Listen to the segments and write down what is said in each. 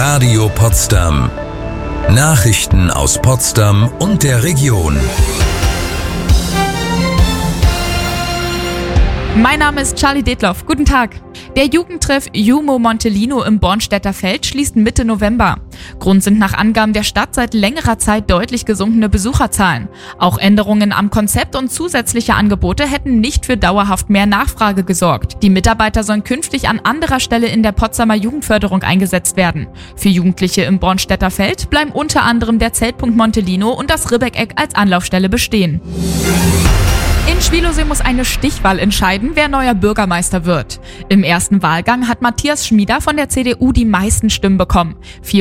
Radio Potsdam. Nachrichten aus Potsdam und der Region. Mein Name ist Charlie Detloff. Guten Tag. Der Jugendtreff Jumo Montelino im Bornstädter Feld schließt Mitte November. Grund sind nach Angaben der Stadt seit längerer Zeit deutlich gesunkene Besucherzahlen. Auch Änderungen am Konzept und zusätzliche Angebote hätten nicht für dauerhaft mehr Nachfrage gesorgt. Die Mitarbeiter sollen künftig an anderer Stelle in der Potsdamer Jugendförderung eingesetzt werden. Für Jugendliche im Bornstädter Feld bleiben unter anderem der Zeltpunkt Montelino und das Ribbeck-Eck als Anlaufstelle bestehen. In Schwielowsee muss eine Stichwahl entscheiden, wer neuer Bürgermeister wird. Im ersten Wahlgang hat Matthias Schmieder von der CDU die meisten Stimmen bekommen,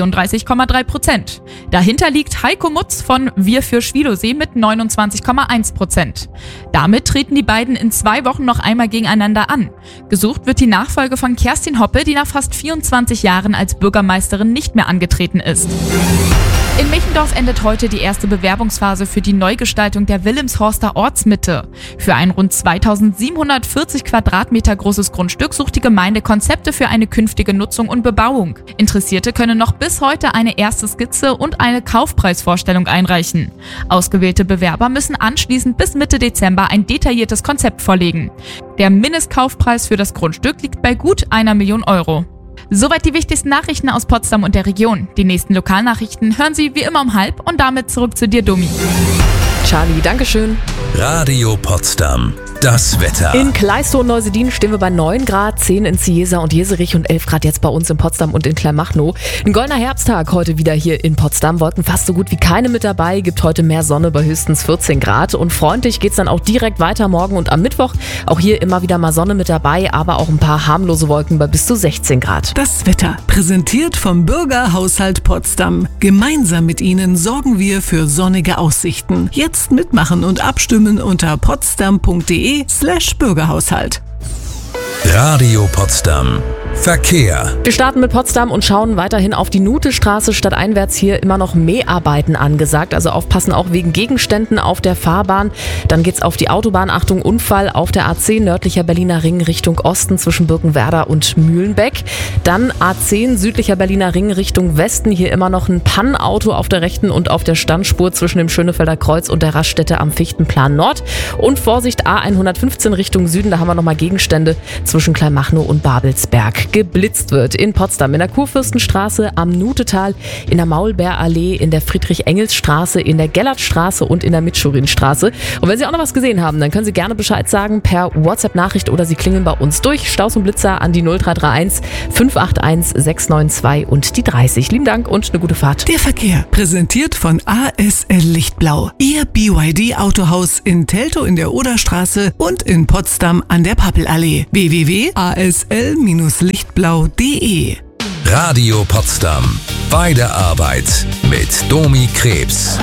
34,3%. Dahinter liegt Heiko Mutz von Wir für Schwielowsee mit 29,1%. Damit treten die beiden in 2 Wochen noch einmal gegeneinander an. Gesucht wird die Nachfolge von Kerstin Hoppe, die nach fast 24 Jahren als Bürgermeisterin nicht mehr angetreten ist. In Michendorf endet heute die erste Bewerbungsphase für die Neugestaltung der Wilhelmshorster Ortsmitte. Für ein rund 2740 Quadratmeter großes Grundstück sucht die Gemeinde Konzepte für eine künftige Nutzung und Bebauung. Interessierte können noch bis heute eine erste Skizze und eine Kaufpreisvorstellung einreichen. Ausgewählte Bewerber müssen anschließend bis Mitte Dezember ein detailliertes Konzept vorlegen. Der Mindestkaufpreis für das Grundstück liegt bei gut 1 Million Euro. Soweit die wichtigsten Nachrichten aus Potsdam und der Region. Die nächsten Lokalnachrichten hören Sie wie immer um 12:30 und damit zurück zu dir, Domi. Charlie, Dankeschön. Radio Potsdam. Das Wetter. In Kleistow und Neusedin stehen wir bei 9 Grad, 10 in Ziesa und Jeserich und 11 Grad jetzt bei uns in Potsdam und in Kleinmachnow. Ein goldener Herbsttag heute wieder hier in Potsdam. Wolken fast so gut wie keine mit dabei. Gibt heute mehr Sonne bei höchstens 14 Grad. Und freundlich geht's dann auch direkt weiter morgen und am Mittwoch. Auch hier immer wieder mal Sonne mit dabei, aber auch ein paar harmlose Wolken bei bis zu 16 Grad. Das Wetter, präsentiert vom Bürgerhaushalt Potsdam. Gemeinsam mit Ihnen sorgen wir für sonnige Aussichten. Jetzt mitmachen und abstimmen unter potsdam.de/Bürgerhaushalt. Radio Potsdam. Verkehr. Wir starten mit Potsdam und schauen weiterhin auf die Nutestraße. Stadteinwärts hier immer noch Mäharbeiten angesagt. Also aufpassen auch wegen Gegenständen auf der Fahrbahn. Dann geht's auf die Autobahn. Achtung, Unfall auf der A10 nördlicher Berliner Ring Richtung Osten zwischen Birkenwerder und Mühlenbeck. Dann A10 südlicher Berliner Ring Richtung Westen. Hier immer noch ein Pannenauto auf der rechten und auf der Standspur zwischen dem Schönefelder Kreuz und der Raststätte am Fichtenplan Nord. Und Vorsicht A115 Richtung Süden. Da haben wir nochmal Gegenstände zwischen Kleinmachnow und Babelsberg. Geblitzt wird in Potsdam, in der Kurfürstenstraße, am Nutetal, in der Maulbeerallee, in der Friedrich-Engels-Straße, in der Gellertstraße und in der Mitschurin-Straße. Und wenn Sie auch noch was gesehen haben, dann können Sie gerne Bescheid sagen per WhatsApp-Nachricht oder Sie klingeln bei uns durch. Staus und Blitzer an die 0331 581 692 und die 30. Lieben Dank und eine gute Fahrt. Der Verkehr, präsentiert von ASL Lichtblau. Ihr BYD-Autohaus in Teltow in der Oderstraße und in Potsdam an der Pappelallee. www.asl-lichtblau.de Radio Potsdam. Bei der Arbeit mit Domi Krebs.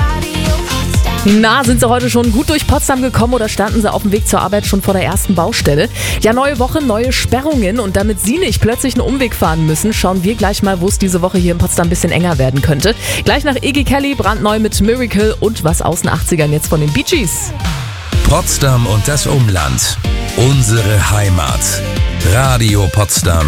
Na, sind Sie heute schon gut durch Potsdam gekommen oder standen Sie auf dem Weg zur Arbeit schon vor der ersten Baustelle? Ja, neue Woche, neue Sperrungen und damit Sie nicht plötzlich einen Umweg fahren müssen, schauen wir gleich mal, wo es diese Woche hier in Potsdam ein bisschen enger werden könnte. Gleich nach Iggy Kelly, brandneu mit Miracle und was aus den 80ern jetzt von den Bee Gees. Potsdam und das Umland. Unsere Heimat. Radio Potsdam.